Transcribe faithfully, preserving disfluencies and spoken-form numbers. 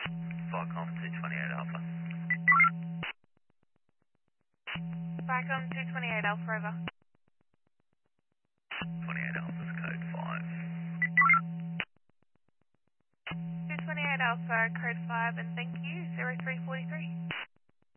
Falcom two twenty-eight Alpha. Falcom two twenty-eight Alpha over. twenty-eight Alpha's code five. two twenty-eight Alpha, code five, and thank you, zero three four three.